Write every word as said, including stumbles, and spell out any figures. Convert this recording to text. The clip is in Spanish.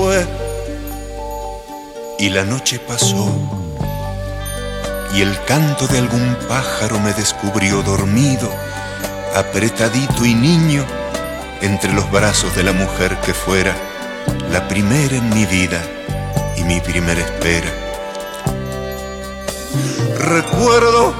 fue. Y la noche pasó, y el canto de algún pájaro me descubrió dormido, apretadito y niño, entre los brazos de la mujer que fuera la primera en mi vida y mi primera espera. Recuerdo